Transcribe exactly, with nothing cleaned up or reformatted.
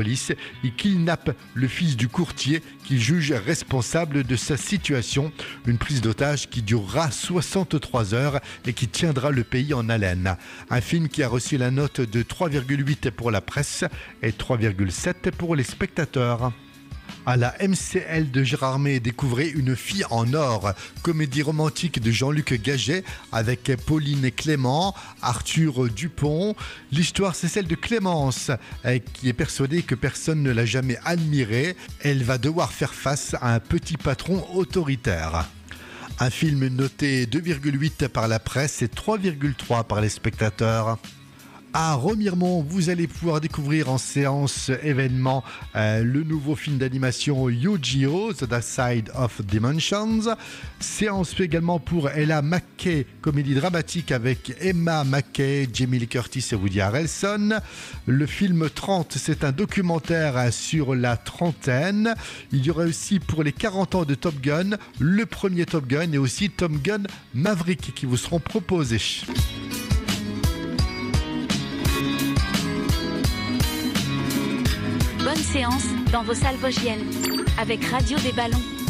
police. Il kidnappe le fils du courtier qu'il juge responsable de sa situation. Une prise d'otage qui durera soixante-trois heures et qui tiendra le pays en haleine. Un film qui a reçu la note de trois virgule huit pour la presse et trois virgule sept pour les spectateurs. À la M C L de Gérardmer, découvrez Une fille en or, comédie romantique de Jean-Luc Gaget avec Pauline Clément, Arthur Dupont. L'histoire, c'est celle de Clémence, qui est persuadée que personne ne l'a jamais admirée. Elle va devoir faire face à un petit patron autoritaire. Un film noté deux virgule huit par la presse et trois virgule trois par les spectateurs. À Remiremont, vous allez pouvoir découvrir en séance événement euh, le nouveau film d'animation Yu-Gi-Oh! The Dark Side of Dimensions. Séance également pour Ella McKay, comédie dramatique avec Emma McKay, Jamie Lee Curtis et Woody Harrelson. Le film trente, c'est un documentaire sur la trentaine. Il y aura aussi pour les quarante ans de Top Gun, le premier Top Gun et aussi Top Gun Maverick qui vous seront proposés. Bonne séance dans vos salles vosgiennes avec Radio des Ballons.